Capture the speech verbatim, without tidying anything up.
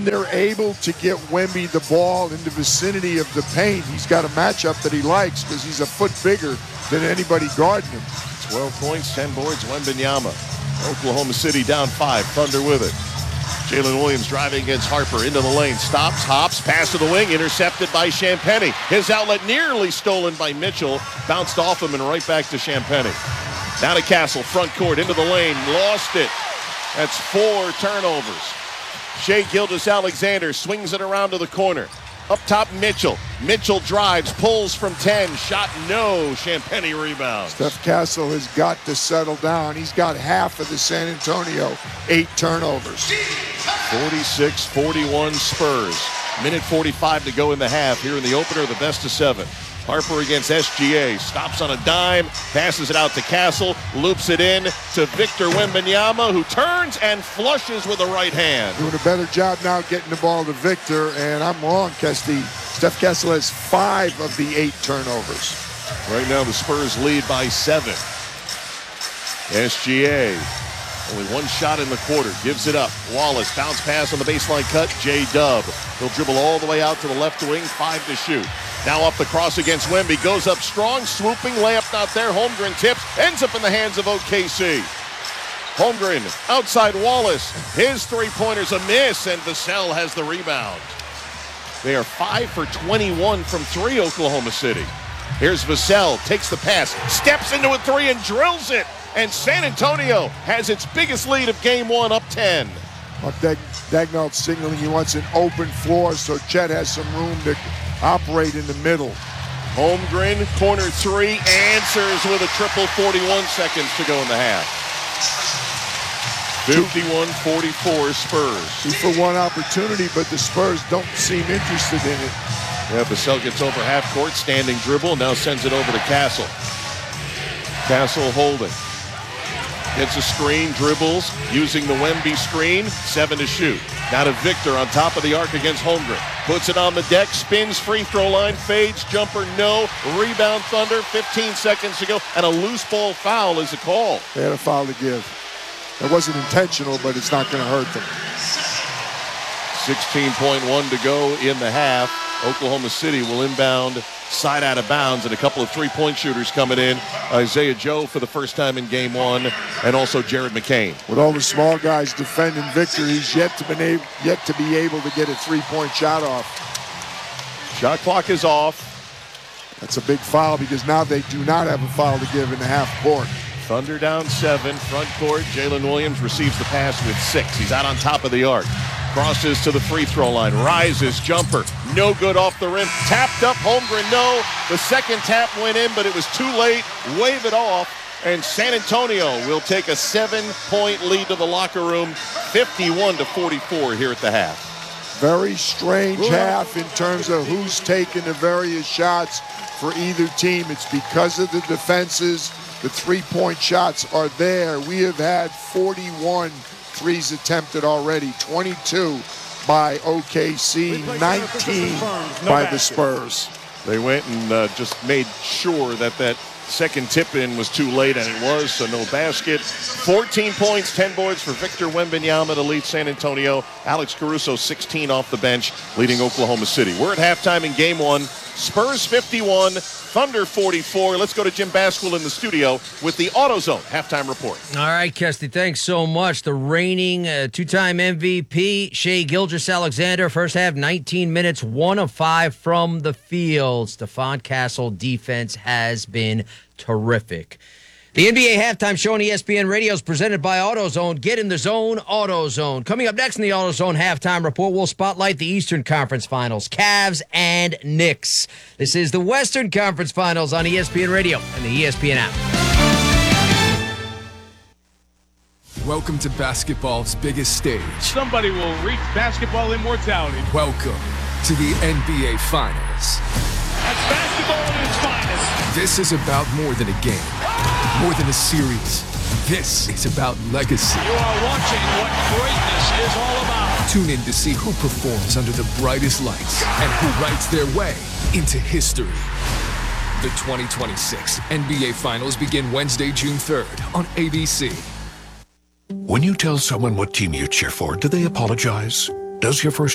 they're able to get Wemby the ball in the vicinity of the paint, he's got a matchup that he likes because he's a foot bigger than anybody guarding him. twelve points, ten boards, Wembanyama. Oklahoma City down five, Thunder with it. Jalen Williams driving against Harper into the lane. Stops, hops, pass to the wing, intercepted by Champagnie. His outlet nearly stolen by Mitchell. Bounced off him and right back to Champagnie. Now to Castle, front court, into the lane. Lost it. That's four turnovers. Shai Gilgeous-Alexander swings it around to the corner. Up top, Mitchell. Mitchell drives, pulls from ten. Shot no. Champagnie rebounds. Steph Castle has got to settle down. He's got half of the San Antonio eight turnovers. forty-six forty-one Spurs. Minute forty-five to go in the half here in the opener of the best of seven. Harper against S G A. Stops on a dime, passes it out to Castle, loops it in to Victor Wembanyama, who turns and flushes with the right hand. Doing a better job now getting the ball to Victor, and I'm wrong, Kesty. Steph Castle has five of the eight turnovers. Right now the Spurs lead by seven. S G A, only one shot in the quarter, gives it up. Wallace, bounce pass on the baseline cut, J-Dub. He'll dribble all the way out to the left wing, five to shoot. Now up the cross against Wemby, goes up strong, swooping, layup not there, Holmgren tips, ends up in the hands of O K C. Holmgren, outside Wallace, his three-pointer's a miss, and Vassell has the rebound. They are five for twenty-one from three, Oklahoma City. Here's Vassell, takes the pass, steps into a three and drills it, and San Antonio has its biggest lead of game one, up ten. Well, Dag- Dagnall signaling he wants an open floor so Chet has some room to operate in the middle. Holmgren, corner three, answers with a triple, forty-one seconds to go in the half. fifty-one forty-four Spurs. Two for one opportunity, but the Spurs don't seem interested in it. Yeah, Vassell gets over half court, standing dribble, now sends it over to Castle. Castle holding. Gets a screen, dribbles, using the Wemby screen, seven to shoot. Now to Victor on top of the arc against Holmgren. Puts it on the deck, spins, free throw line, fades, jumper, no. Rebound Thunder, fifteen seconds to go, and a loose ball foul is a call. They had a foul to give. It wasn't intentional, but it's not going to hurt them. sixteen point one to go in the half. Oklahoma City will inbound side out of bounds, and a couple of three-point shooters coming in. Isaiah Joe for the first time in game one, and also Jared McCain. With all the small guys defending Victor, he's yet to, been able, yet to be able to get a three-point shot off. Shot clock is off. That's a big foul because now they do not have a foul to give in the half court. Thunder down seven, front court. Jalen Williams receives the pass with six. He's out on top of the arc. Crosses to the free throw line, rises, jumper, no good off the rim, tapped up, Holmgren, no. The second tap went in, but it was too late, wave it off, and San Antonio will take a seven-point lead to the locker room, fifty-one to forty-four here at the half. Very strange half in terms of who's taking the various shots for either team. It's because of the defenses. The three-point shots are there. We have had forty-one threes attempted already, twenty-two by O K C, nineteen by the Spurs. They went and uh, just made sure that that second tip-in was too late, and it was, so no basket. fourteen points, ten boards for Victor Wembanyama to lead San Antonio. Alex Caruso, sixteen off the bench, leading Oklahoma City. We're at halftime in game one. Spurs fifty-one, Thunder forty-four. Let's go to Jim Basquill in the studio with the AutoZone halftime report. All right, Kesty, thanks so much. The reigning uh, two-time M V P, Shai Gilgeous-Alexander, first half, nineteen minutes, one of five from the field. Stephon Castle defense has been terrific. The N B A Halftime Show on E S P N Radio is presented by AutoZone. Get in the zone, AutoZone. Coming up next in the AutoZone Halftime Report, we'll spotlight the Eastern Conference Finals, Cavs and Knicks. This is the Western Conference Finals on E S P N Radio and the E S P N app. Welcome to basketball's biggest stage. Somebody will reach basketball immortality. Welcome to the N B A Finals. That's basketball at its finest. This is about more than a game, more than a series. This is about legacy. You are watching what greatness is all about. Tune in to see who performs under the brightest lights and who writes their way into history. The twenty twenty-six N B A Finals begin Wednesday, June third on A B C. When you tell someone what team you cheer for, do they apologize? Does your first